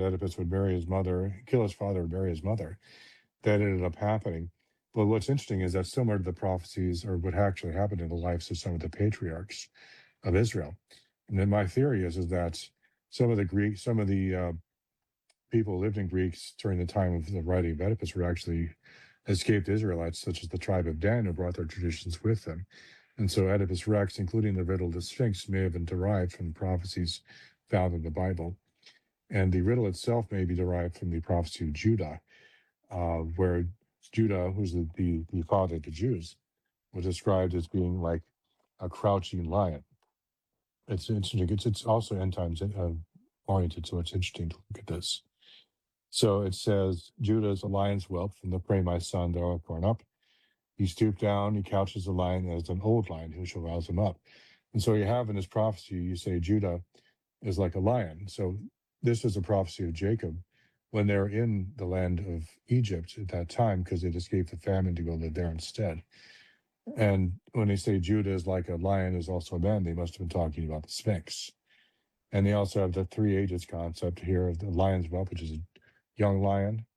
Oedipus would marry his mother, kill his father, and marry his mother. That ended up happening. But what's interesting is that's similar to the prophecies or what actually happened in the lives of some of the patriarchs of Israel. And then my theory is that some of the people who lived in Greece during the time of the writing of Oedipus were actually escaped Israelites, such as the tribe of Dan, who brought their traditions with them. And so Oedipus Rex, including the riddle of the Sphinx, may have been derived from the prophecies found in the Bible. And the riddle itself may be derived from the prophecy of Judah, where Judah, who's the father of the Jews, was described as being like a crouching lion. It's interesting. It's also end times oriented, so it's interesting to look at this. So it says, Judah is a lion's whelp from the prey, my son, thou art born up. He stooped down, he couches the lion as an old lion, who shall rouse him up? And so you have in this prophecy, you say Judah is like a lion. So this is a prophecy of Jacob when they're in the land of Egypt at that time, because they'd escaped the famine to go live there instead. And when they say Judah is like a lion is also a man, they must have been talking about the Sphinx. And they also have the 3 ages concept here of the lion's whelp, which is a young lion.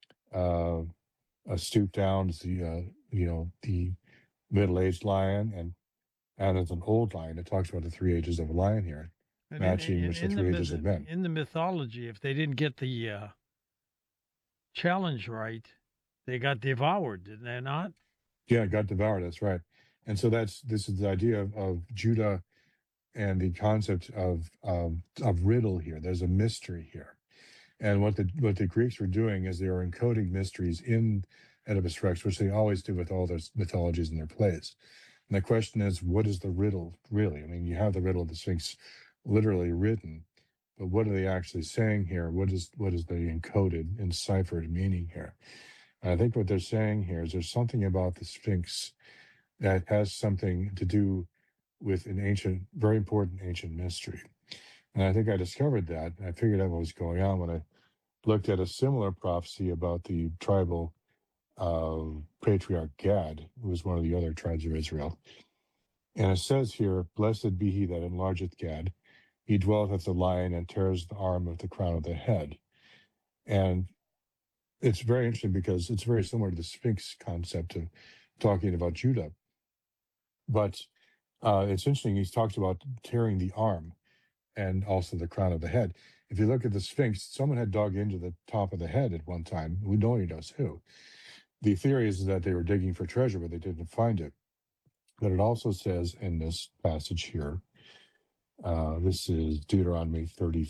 A stoop down is the middle-aged lion, and as an old lion. It talks about the 3 ages of a lion here, And matching with the 3 ages of men. In the mythology, if they didn't get the challenge right, they got devoured, didn't they not? Yeah, got devoured. That's right. And so this is the idea of Judah and the concept of riddle here. There's a mystery here. And what the Greeks were doing is they were encoding mysteries in Oedipus Rex, which they always do with all their mythologies in their plays. And the question is, what is the riddle really? I mean, you have the riddle of the Sphinx literally written, but what are they actually saying here? What is the encoded, enciphered meaning here? And I think what they're saying here is there's something about the Sphinx that has something to do with an ancient, very important ancient mystery. And I think I discovered that. I figured out what was going on when I looked at a similar prophecy about the tribal patriarch Gad, who was one of the other tribes of Israel. And it says here, blessed be he that enlargeth Gad. He dwelleth as a lion and tears the arm of the crown of the head. And it's very interesting because it's very similar to the Sphinx concept of talking about Judah. But it's interesting, he talks about tearing the arm and also the crown of the head. If you look at the Sphinx, someone had dug into the top of the head at one time. Nobody knows who. The theory is that they were digging for treasure, but they didn't find it. But it also says in this passage here, this is Deuteronomy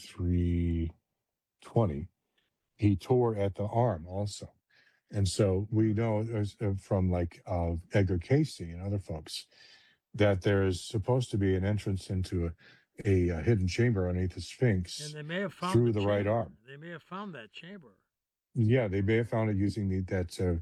33:20, he tore at the arm also. And so we know from Edgar Cayce and other folks that there is supposed to be an entrance into a hidden chamber underneath the Sphinx, and they may have found through the right arm. They may have found that chamber. Yeah, they may have found it using the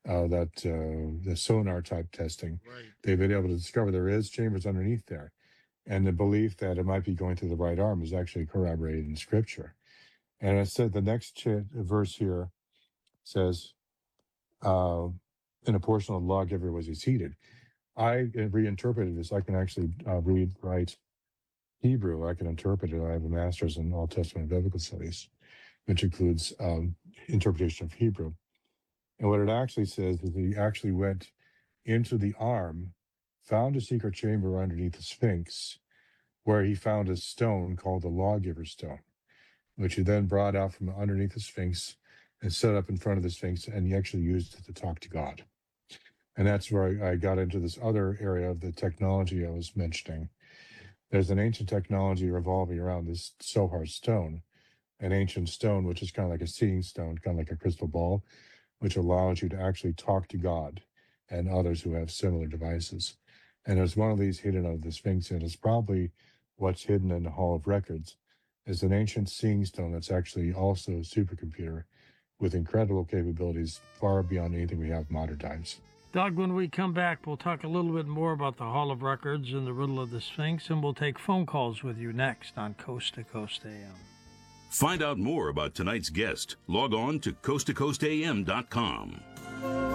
sonar type testing. Right. They've been able to discover there is chambers underneath there, and the belief that it might be going through the right arm is actually corroborated in Scripture. And I said the next verse here says, "In a portion of the lawgiver was he seated." I reinterpreted this. I can actually write Hebrew. I can interpret it. I have a master's in Old Testament biblical studies, which includes interpretation of Hebrew. And what it actually says is he actually went into the arm, found a secret chamber underneath the Sphinx, where he found a stone called the lawgiver stone, which he then brought out from underneath the Sphinx and set up in front of the Sphinx, and he actually used it to talk to God. And that's where I got into this other area of the technology I was mentioning. There's an ancient technology revolving around this Sohar stone, an ancient stone, which is kind of like a seeing stone, kind of like a crystal ball, which allows you to actually talk to God and others who have similar devices. And there's one of these hidden under the Sphinx, and it's probably what's hidden in the Hall of Records, is an ancient seeing stone that's actually also a supercomputer with incredible capabilities far beyond anything we have in modern times. Doug, when we come back, we'll talk a little bit more about the Hall of Records and the riddle of the Sphinx, and we'll take phone calls with you next on Coast to Coast AM. Find out more about tonight's guest. Log on to coasttocoastam.com.